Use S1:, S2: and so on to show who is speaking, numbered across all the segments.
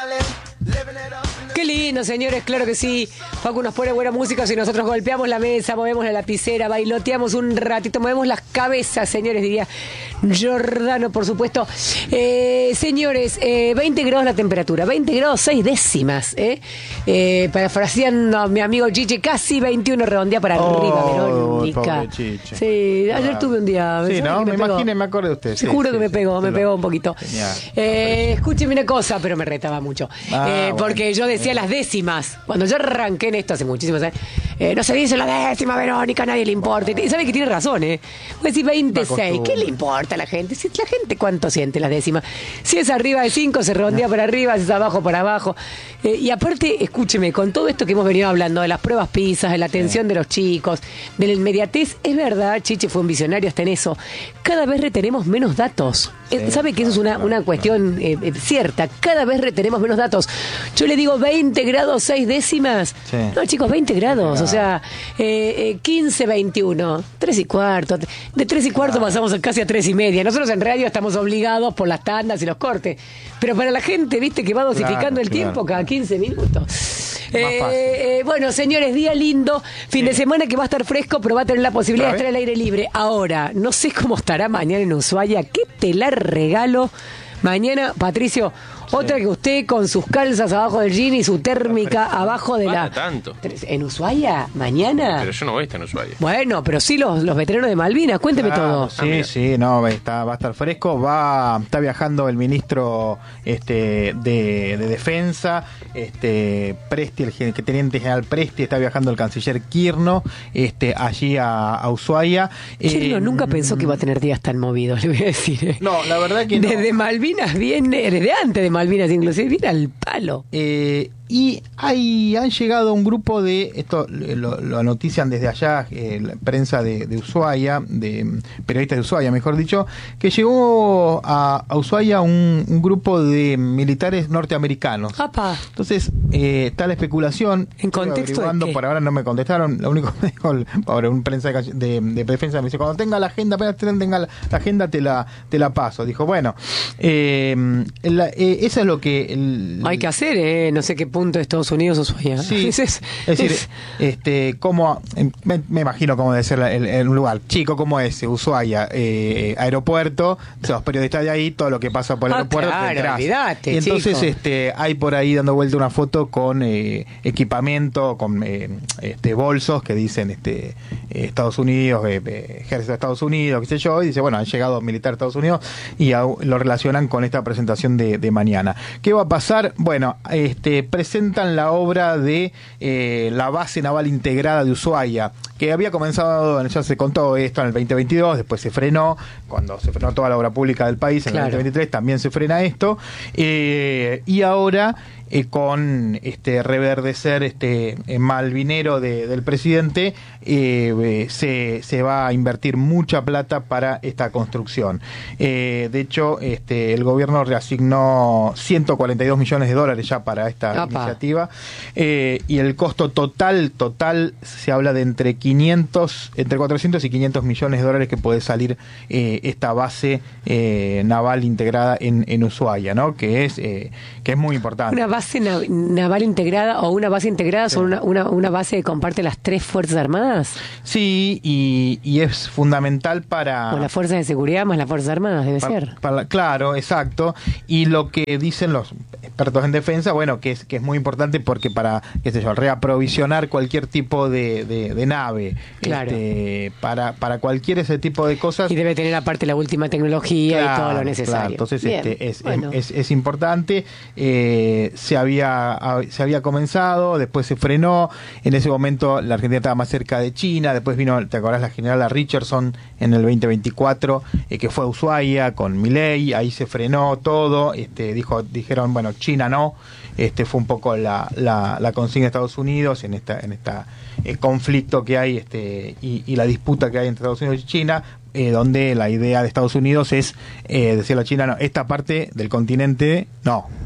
S1: Qué lindo, señores, claro que sí. Facu nos pone buena música si nosotros golpeamos la mesa, movemos la lapicera, bailoteamos un ratito, movemos las cabezas, señores, diría Giordano, por supuesto. Señores, 20 grados la temperatura, 20 grados 6 décimas, parafraseando a mi amigo Chiche, casi 21, redondea para arriba, Verónica.
S2: Pobre Chiche.
S1: Sí, ayer tuve un día.
S2: Sí, ¿no? Me
S1: pegó.
S2: imaginé, me acordé de usted.
S1: Seguro que me pegó un poquito.
S2: Genial.
S1: Escúcheme una cosa, pero me retaba mucho. Porque
S2: bueno.
S1: yo decía las décimas. Cuando yo arranqué en esto hace muchísimos años, no se dice la décima, Verónica, a nadie le importa. Y sabe que tiene razón, ¿eh? Voy a decir 26. ¿Qué le importa a la gente? Si la gente cuánto siente las décimas. Si es arriba de 5, se redondea para arriba, si es abajo para abajo. Y aparte, escúcheme, con todo esto que hemos venido hablando, de las pruebas PISA, de la atención de los chicos, de la inmediatez, es verdad, Chiche fue un visionario hasta en eso. Cada vez retenemos menos datos. ¿Sabe que eso es una cuestión cierta? Cada vez retenemos menos datos. Yo le digo 20 grados 6 décimas.
S2: Sí.
S1: No, chicos, 20 grados. O sea, 15, 21, 3 y cuarto. De 3 y cuarto pasamos casi a 3 y media. Nosotros en radio estamos obligados por las tandas y los cortes. Pero para la gente, viste, que va dosificando el tiempo cada 15 minutos. Bueno, señores, día lindo. Fin de semana que va a estar fresco, pero va a tener la posibilidad de estar al aire libre. Ahora, no sé cómo estará mañana en Ushuaia. ¿Qué te la regalo? Mañana, Patricio, otra que usted con sus calzas abajo del jean y su térmica abajo de la...
S3: tanto.
S1: ¿En Ushuaia? ¿Mañana?
S3: Pero yo no voy a estar en Ushuaia.
S1: Bueno, pero sí los veteranos de Malvinas. Cuénteme todo.
S2: Sí, no, va a estar fresco. Está viajando el ministro de Defensa, Presti, el teniente general Presti, está viajando el canciller Quirno, allí a Ushuaia.
S1: Quirno nunca pensó que iba a tener días tan movidos, le voy a decir.
S2: No, la verdad que no.
S1: Desde Malvinas viene, desde antes de Malvinas inclusive, viene al palo.
S2: Y han llegado un grupo de, esto lo anotician desde allá, la prensa de Ushuaia, de periodistas de Ushuaia, mejor dicho, que llegó a Ushuaia un grupo de militares norteamericanos.
S1: ¡Apa!
S2: Entonces, está la especulación.
S1: ¿En contexto de qué?
S2: Por ahora no me contestaron. Lo único que me dijo ahora un prensa de defensa me dice, cuando tenga la agenda, apenas tenga la agenda te la paso. Dijo, bueno, eso es lo que...
S1: hay que hacer, no sé qué punto de Estados Unidos o Ushuaia.
S2: Sí, es decir, como me imagino cómo debe ser un lugar chico como ese, Ushuaia, aeropuerto, los periodistas de ahí, todo lo que pasa por el aeropuerto,
S1: claro, olvidate,
S2: y entonces
S1: chico.
S2: hay por ahí dando vuelta una foto con equipamiento, con bolsos que dicen Estados Unidos, ejército de Estados Unidos, qué sé yo, y dice, bueno, han llegado militares de Estados Unidos y lo relacionan con esta presentación de mañana. ¿Qué va a pasar? Bueno, presentan la obra de la base naval integrada de Ushuaia, que había comenzado, ya se contó esto en el 2022, después se frenó, cuando se frenó toda la obra pública del país, en el 2023 también se frena esto, y ahora con reverdecer malvinero del presidente, se va a invertir mucha plata para esta construcción. De hecho, el gobierno reasignó 142 millones de dólares ya para esta iniciativa, y el costo total se habla de entre 400 y 500 millones de dólares que puede salir esta base naval integrada en Ushuaia, ¿no? Que es muy importante.
S1: Una base naval integrada o una base integrada son una base que comparte las tres Fuerzas Armadas.
S2: Sí, y es fundamental para...
S1: O las Fuerzas de Seguridad más las Fuerzas Armadas, debe ser.
S2: Claro, exacto. Y lo que dicen los expertos en defensa, bueno, que es muy importante porque para, qué sé yo, reaprovisionar cualquier tipo de nave,
S1: claro,
S2: para cualquier ese tipo de cosas.
S1: Y debe tener aparte la última tecnología, claro, y todo lo necesario.
S2: Claro. Entonces, es importante. Se había comenzado, después se frenó. En ese momento la Argentina estaba más cerca de China, después vino, ¿te acordás? La generala Richardson en el 2024, que fue a Ushuaia con Milei, ahí se frenó todo, dijeron, bueno, China no, fue un poco la consigna de Estados Unidos en esta conflicto que hay y la disputa que hay entre Estados Unidos y China, donde la idea de Estados Unidos es decirle a China, no, esta parte del continente no.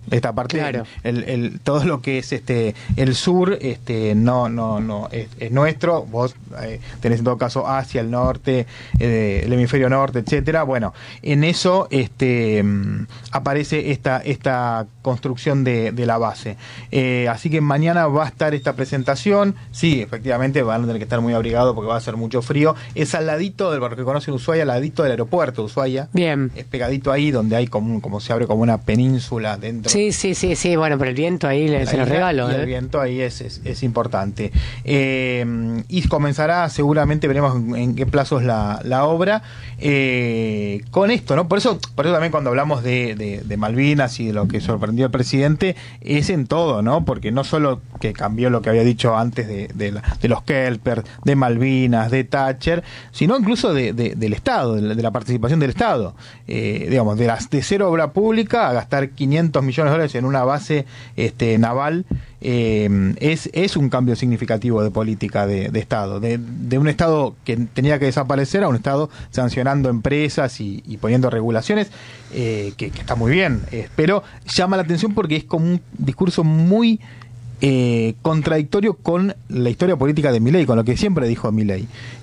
S2: Esta parte,
S1: claro.
S2: Todo lo que es el sur, no es nuestro. Vos tenés en todo caso Asia, el norte, el hemisferio norte, etcétera. Bueno, en eso aparece esta construcción de la base. Así que mañana va a estar esta presentación. Sí, efectivamente van a tener que estar muy abrigados porque va a hacer mucho frío. Es al ladito del barrio que conocen Ushuaia, al ladito del aeropuerto de Ushuaia.
S1: Bien.
S2: Es pegadito ahí donde hay como se abre como una península dentro.
S1: Sí, bueno, pero el viento ahí se los regalo.
S2: Y el viento ahí es importante. Y comenzará, seguramente veremos en qué plazos la obra. Con esto, ¿no? Por eso también cuando hablamos de Malvinas y de lo que sorprendió al presidente, es en todo, ¿no? Porque no solo que cambió lo que había dicho antes de los Kelper, de Malvinas, de Thatcher, sino incluso del Estado, de la participación del Estado. Digamos, de ser obra pública a gastar 500 millones de dólares en una base naval, es un cambio significativo de política de Estado, de un Estado que tenía que desaparecer a un Estado sancionando empresas y poniendo regulaciones, que está muy bien, pero llama la atención porque es como un discurso muy contradictorio con la historia política de Milei, con lo que siempre dijo Milei,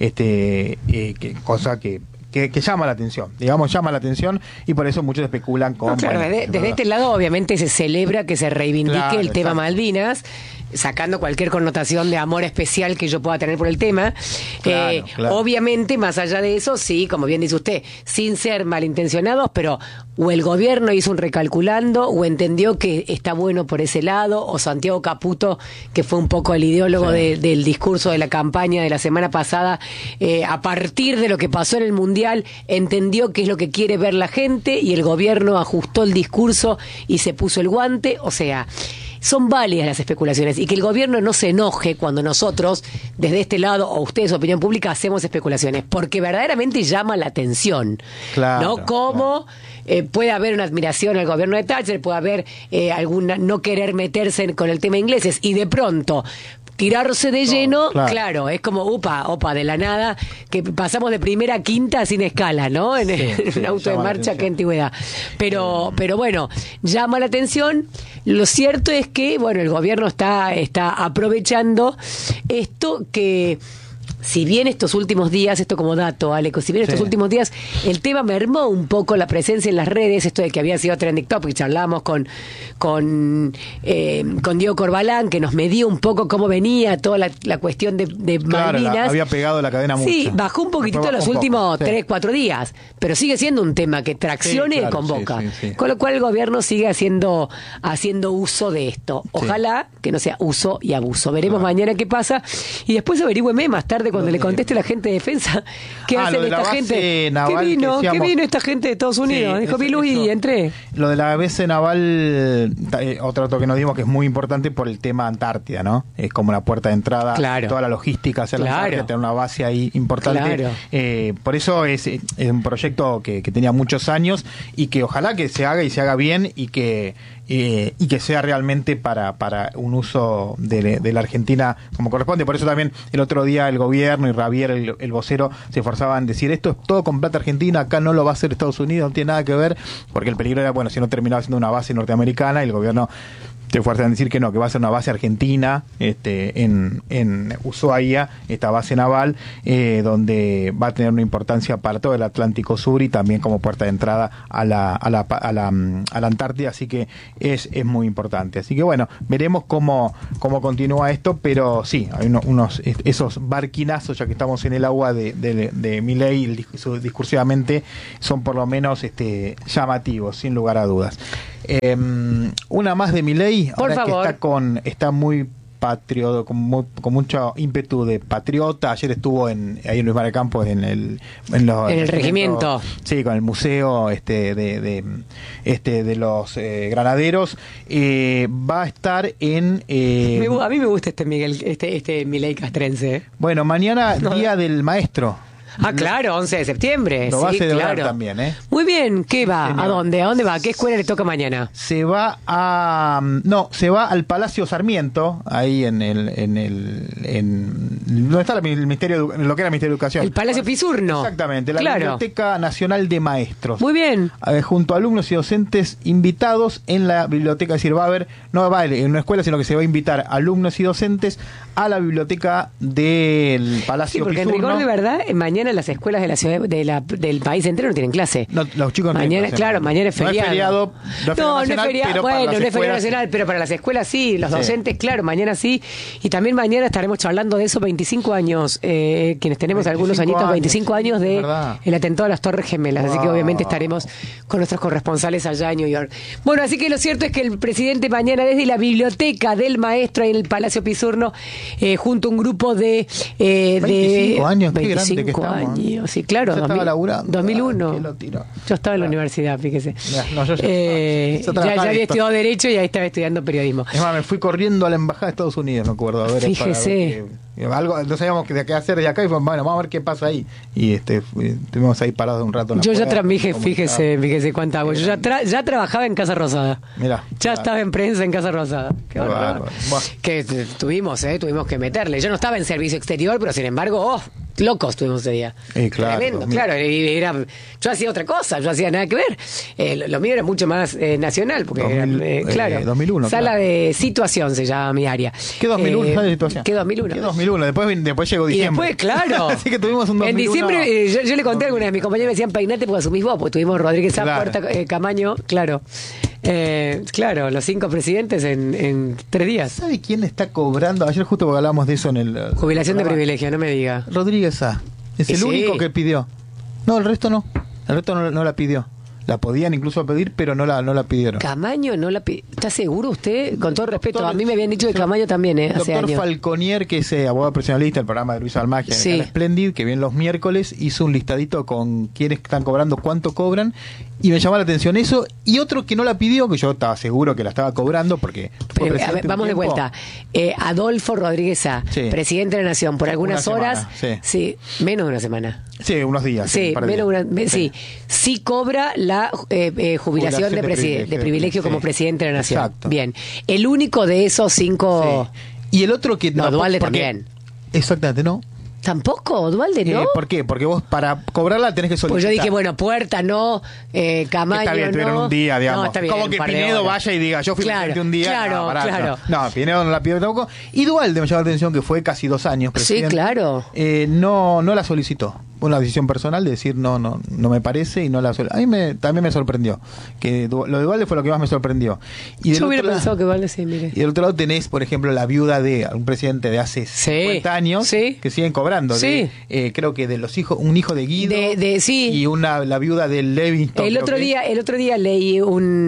S2: cosa que llama la atención, llama la atención, y por eso muchos especulan con...
S1: No, claro, desde este lado obviamente se celebra que se reivindique el tema Malvinas, sacando cualquier connotación de amor especial que yo pueda tener por el tema. Claro. Obviamente, más allá de eso, sí, como bien dice usted, sin ser malintencionados, pero o el gobierno hizo un recalculando, o entendió que está bueno por ese lado, o Santiago Caputo, que fue un poco el ideólogo del discurso de la campaña de la semana pasada, a partir de lo que pasó en el Mundial, entendió qué es lo que quiere ver la gente, y el gobierno ajustó el discurso y se puso el guante. O sea, son válidas las especulaciones, y que el gobierno no se enoje cuando nosotros, desde este lado, o ustedes, opinión pública, hacemos especulaciones, porque verdaderamente llama la atención,
S2: claro,
S1: ¿no? Cómo puede haber una admiración al gobierno de Thatcher, puede haber alguna no querer meterse con el tema ingleses, y de pronto tirarse de lleno, claro, es como opa, de la nada, que pasamos de primera a quinta sin escala, ¿no? En un auto de marcha, qué antigüedad. Pero bueno, llama la atención. Lo cierto es que, bueno, el gobierno está aprovechando esto que... Si bien estos últimos días, esto como dato, Aleco, si bien estos últimos días el tema mermó un poco la presencia en las redes, esto de que había sido trending topic, charlamos con Diego Corbalán, que nos medió un poco cómo venía toda la cuestión de Malvinas.
S2: Había pegado la cadena mucho.
S1: Sí, bajó un poquitito los últimos 3-4 días, pero sigue siendo un tema que traccione y convoca. Con lo cual el gobierno sigue haciendo uso de esto. Ojalá que no sea uso y abuso. Veremos mañana qué pasa, y después averigüeme más tarde cuando le conteste la gente de defensa qué hace esta gente. ¿Qué vino esta gente de Estados Unidos? Dijo Bilú y entré.
S2: Lo de la base naval, otro dato que nos dimos que es muy importante por el tema Antártida, ¿no? Es como la puerta de entrada, toda la logística hacia la Antártida, tener una base ahí importante. Por eso es un proyecto que tenía muchos años, y que ojalá que se haga y se haga bien, y que sea realmente para un uso de la Argentina como corresponde. Por eso también el otro día el gobierno y Javier, el vocero, se esforzaban en decir: esto es todo con plata argentina, acá no lo va a hacer Estados Unidos, no tiene nada que ver, porque el peligro era, bueno, si no terminaba siendo una base norteamericana, y el gobierno se esfuerzan en decir que no, que va a ser una base argentina en Ushuaia, esta base naval, donde va a tener una importancia para todo el Atlántico Sur, y también como puerta de entrada a la Antártida, así que es muy importante. Así que bueno, veremos cómo continúa esto, pero sí, hay esos barquinazos, ya que estamos en el agua de Milei, discursivamente son por lo menos llamativos, sin lugar a dudas. Una más de Milei, ahora que está muy patriota, con mucho ímpetu de patriota. Ayer estuvo ahí en Luis María Campos en el
S1: regimiento,
S2: sí, con el museo de los granaderos. Va a estar a
S1: mí me gusta Miguel, Milei castrense.
S2: Bueno, mañana Día del Maestro.
S1: Ah, claro, 11 de septiembre.
S2: Lo va a
S1: sí,
S2: celebrar
S1: claro.
S2: también, ¿eh?
S1: Muy bien, ¿qué va?
S2: Señor.
S1: ¿A dónde? ¿A dónde va? ¿Qué escuela le toca mañana?
S2: Se va al Palacio Sarmiento, ahí ¿dónde está el Ministerio lo que era el Ministerio de Educación?
S1: El Palacio Pisurno.
S2: Exactamente, la
S1: Claro.
S2: Biblioteca Nacional de Maestros.
S1: Muy bien.
S2: Junto a alumnos y docentes invitados en la biblioteca, es decir, no va a ir en una escuela, sino que se va a invitar alumnos y docentes a la biblioteca del Palacio
S1: Sí, porque en
S2: Pisurno.
S1: rigor de verdad, mañana las escuelas de la ciudad del país entero no tienen clase.
S2: No, los chicos no tienen
S1: Mañana,
S2: clase,
S1: claro,
S2: no.
S1: mañana es feriado.
S2: No es feriado nacional, pero para
S1: bueno,
S2: las
S1: no es feriado
S2: escuelas-
S1: nacional, pero para las escuelas sí, los
S2: Sí.
S1: docentes, claro, mañana sí. Y también mañana estaremos charlando de esos 25 años, quienes tenemos algunos
S2: 25
S1: añitos,
S2: años,
S1: 25 años
S2: es
S1: de
S2: verdad.
S1: el atentado a las Torres Gemelas. Así que
S2: Wow.
S1: obviamente estaremos con nuestros corresponsales allá en New York. Bueno, así que lo cierto es que el presidente mañana desde la biblioteca del maestro ahí en el Palacio Pisurno, junto a un grupo de
S2: 25 años, qué
S1: 25
S2: grande que estamos, ¿eh?
S1: años, sí, claro.
S2: Yo estaba laburando.
S1: 2001.
S2: ¿Quién lo tiró?
S1: Yo estaba en la universidad, fíjese.
S2: No, yo
S1: Ya
S2: trabajaba
S1: había
S2: en esto.
S1: estudiado Derecho y ahí estaba estudiando periodismo.
S2: Es más, me fui corriendo a la embajada de Estados Unidos, me acuerdo. A ver,
S1: Fíjese.
S2: algo, no sabíamos qué hacer de acá y bueno, vamos a ver qué pasa ahí. Y estuvimos ahí parados un rato. En la
S1: Yo ya
S2: puerta,
S1: fíjese cuánta agua. Yo ya trabajaba en Casa Rosada.
S2: Mirá.
S1: Ya estaba en prensa en Casa Rosada. Qué horror.
S2: bárbaro. Buah.
S1: Que tuvimos que meterle. Yo no estaba en servicio exterior, pero sin embargo, locos tuvimos ese día.
S2: Claro,
S1: Tremendo,
S2: 2000.
S1: claro. Yo hacía otra cosa, yo hacía nada que ver. Lo mío era mucho más nacional, porque
S2: 2000,
S1: era, claro.
S2: 2001,
S1: Sala
S2: claro.
S1: de situación se llama mi área.
S2: ¿Qué 2001? ¿Sala de situación?
S1: ¿Qué 2001?
S2: ¿Qué 2001? Después llegó
S1: Y
S2: diciembre.
S1: después, claro.
S2: Así que tuvimos un 2001.
S1: En diciembre, yo le conté a alguna de mis compañeros, me decían peinate porque asumís vos, porque tuvimos Rodríguez
S2: Claro.
S1: Puerta, Camaño, claro. Claro, los 5 presidentes en 3 días.
S2: ¿Sabe quién está cobrando? Ayer justo porque hablamos de eso en el...
S1: Jubilación de
S2: programa.
S1: privilegio, no me diga.
S2: Rodríguez A. Es
S1: Y
S2: el
S1: sí.
S2: único que pidió. No, el resto no. El resto no la pidió. La podían incluso pedir, pero no la pidieron.
S1: Camaño no la ¿Está seguro usted? Con todo respeto,
S2: Doctor-
S1: a mí me habían dicho que Camaño también, hace
S2: Doctor
S1: años.
S2: Falconier, que es abogado profesionalista del programa de Luis Almagia,
S1: Sí.
S2: en el Splendid, que viene los miércoles, hizo un listadito con quiénes están cobrando, cuánto cobran, y me llamó la atención eso, y otro que no la pidió, que yo estaba seguro que la estaba cobrando, porque fue
S1: Pero, a
S2: presidente
S1: ver,
S2: un
S1: vamos de
S2: tiempo.
S1: vuelta. Adolfo Rodríguez A,
S2: Sí.
S1: presidente de la Nación, por algunas
S2: Una
S1: horas,
S2: semana,
S1: sí, menos de una semana.
S2: Sí, unos días.
S1: Sí,
S2: un par de
S1: menos
S2: días.
S1: una, sí cobra la jubilación de privilegio como
S2: sí.
S1: presidente de la Nación.
S2: Exacto.
S1: Bien. El único de esos 5...
S2: Sí. Y el otro que...
S1: No, Dualde
S2: porque-
S1: también.
S2: Exactamente, ¿no?
S1: ¿Tampoco? ¿Dualde no?
S2: ¿Por qué? Porque vos para cobrarla tenés que solicitar.
S1: Pues yo dije, bueno, Puerta no, Camaño
S2: Está bien,
S1: no.
S2: tuvieron un día, digamos.
S1: No, está bien,
S2: como
S1: un
S2: que
S1: par de
S2: Pinedo
S1: horas.
S2: vaya y diga, yo fui
S1: Claro,
S2: presidente un día.
S1: claro,
S2: no, pará,
S1: claro.
S2: No, Pinedo no la pidió tampoco. Y Dualde me llamó la atención que fue casi 2 años
S1: Sí,
S2: presidente.
S1: claro.
S2: No la solicitó. Fue una decisión personal de decir no me parece y no la solicitó. A mí también me sorprendió. Que lo de Dualde fue lo que más me sorprendió. Y del
S1: Yo hubiera
S2: otro lado-
S1: pensado que Dualde sí, mire.
S2: Y del otro lado tenés, por ejemplo, la viuda de un presidente de hace 50 años
S1: sí.
S2: que siguen cobrando.
S1: Sí.
S2: Creo que de los hijos, un hijo de Guido
S1: Sí.
S2: y la viuda de Levingston.
S1: El
S2: creo
S1: otro
S2: que
S1: día leí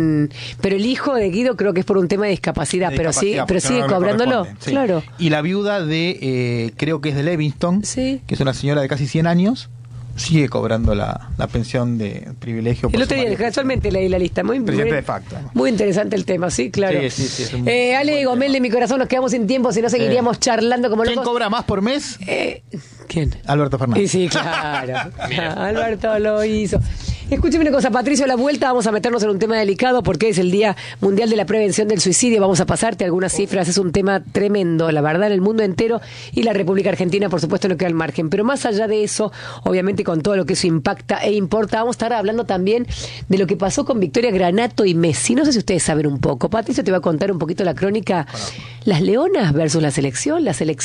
S1: pero el hijo de Guido creo que es por un tema de discapacidad,
S2: de
S1: pero
S2: discapacidad,
S1: pero
S2: porque
S1: sigue
S2: no me
S1: cobrándolo,
S2: corresponde, sí.
S1: claro.
S2: Y la viuda de, creo que es de Levingston,
S1: Sí.
S2: que es una señora de casi 100 años, sigue cobrando la pensión de privilegio.
S1: El
S2: por
S1: otro
S2: su
S1: día,
S2: marido.
S1: casualmente leí la lista.
S2: Presidente de facto.
S1: Muy interesante el tema, sí, claro.
S2: Sí, es un
S1: Ale
S2: buen
S1: Gomel
S2: tema.
S1: de mi corazón, nos quedamos sin tiempo, si no seguiríamos charlando como
S2: ¿Quién
S1: locos.
S2: cobra más por mes?
S1: ¿Quién?
S2: Alberto Fernández.
S1: Y sí, claro. Alberto lo hizo. Escúcheme una cosa, Patricio, a la vuelta vamos a meternos en un tema delicado porque es el Día Mundial de la Prevención del Suicidio. Vamos a pasarte algunas cifras. Es un tema tremendo, la verdad, en el mundo entero y la República Argentina, por supuesto, no queda al margen. Pero más allá de eso, obviamente con todo lo que eso impacta e importa, vamos a estar hablando también de lo que pasó con Victoria Granato y Messi. No sé si ustedes saben un poco. Patricio te va a contar un poquito la crónica. Las leonas versus la selección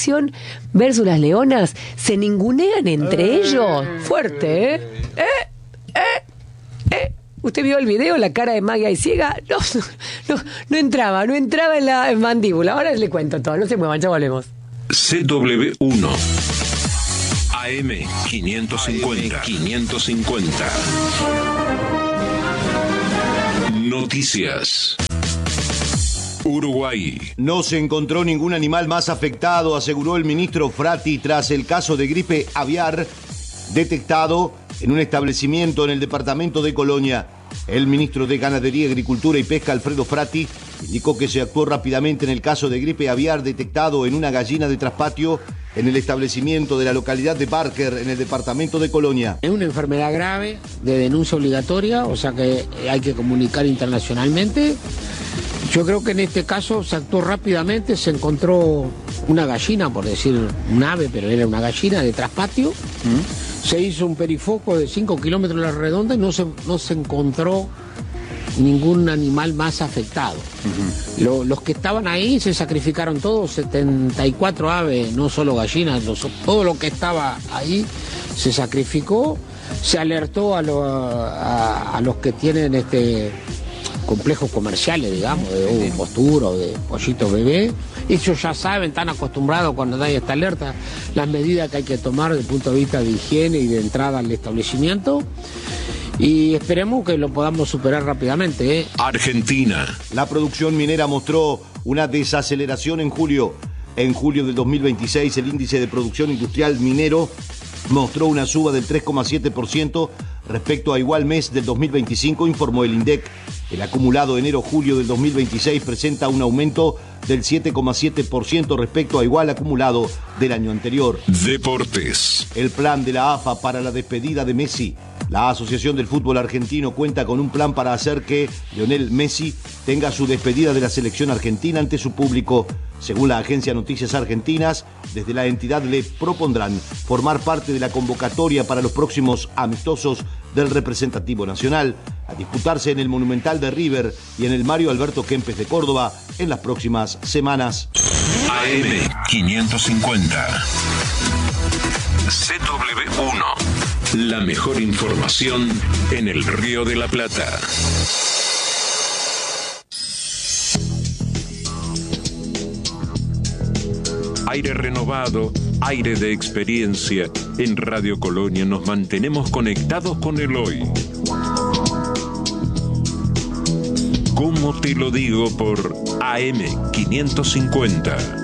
S1: versus las leonas, se ningunean entre ellos. Fuerte, ¿eh? ¿Usted vio el video? La cara de Magia y Ciega no entraba en la mandíbula. Ahora le cuento todo, no se muevan, ya volvemos.
S3: CW1 AM 550 Noticias. Uruguay.
S4: No se encontró ningún animal más afectado, aseguró el ministro Frati tras el caso de gripe aviar detectado en un establecimiento en el departamento de Colonia. El ministro de Ganadería, Agricultura y Pesca, Alfredo Frati, indicó que se actuó rápidamente en el caso de gripe aviar detectado en una gallina de traspatio en el establecimiento de la localidad de Barker, en el departamento de Colonia.
S5: Es una enfermedad grave de denuncia obligatoria, o sea que hay que comunicar internacionalmente. Yo creo que en este caso se actuó rápidamente, se encontró una gallina, por decir un ave, pero era una gallina de traspatio. Se hizo un perifoco de 5 kilómetros a la redonda y no se encontró ningún animal más afectado. Los que estaban ahí se sacrificaron todos, 74 aves, no solo gallinas, todo lo que estaba ahí se sacrificó. Se alertó a los que tienen complejos comerciales, digamos, de postura o de pollitos bebé. Ellos ya saben, están acostumbrados cuando hay esta alerta, las medidas que hay que tomar desde el punto de vista de higiene y de entrada al establecimiento. Y esperemos que lo podamos superar rápidamente.
S3: Argentina.
S4: La producción minera mostró una desaceleración en julio. En julio del 2026, el índice de producción industrial minero mostró una suba del 3,7% respecto a igual mes del 2025, informó el INDEC. El acumulado enero-julio del 2026 presenta un aumento del 7,7% respecto a igual acumulado del año anterior.
S3: Deportes.
S4: El plan de la AFA para la despedida de Messi. La Asociación del Fútbol Argentino cuenta con un plan para hacer que Lionel Messi tenga su despedida de la selección argentina ante su público. Según la agencia Noticias Argentinas, desde la entidad le propondrán formar parte de la convocatoria para los próximos amistosos del representativo nacional, a disputarse en el Monumental de River y en el Mario Alberto Kempes de Córdoba en las próximas semanas.
S3: AM 550. CW1. La mejor información en el Río de la Plata. Aire renovado, aire de experiencia. En Radio Colonia nos mantenemos conectados con el hoy. ¿Cómo te lo digo? Por AM 550.